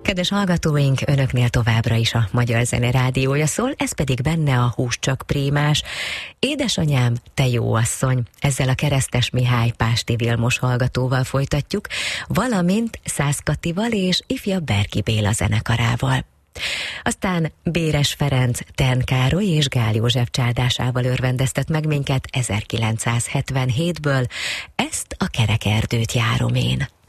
Kedves hallgatóink, önöknél továbbra is a Magyar Zene Rádiója szól, ez pedig benne a Hús csak prémás. Édesanyám, te jó asszony, ezzel a Keresztes Mihály Pásti Vilmos hallgatóval folytatjuk, valamint Szász Katival és ifjabb Berki Béla zenekarával. Aztán Béres Ferenc, Tern Károly és Gál József csáldásával örvendeztet meg minket 1977-ből, ezt a Kerek erdőt járom én.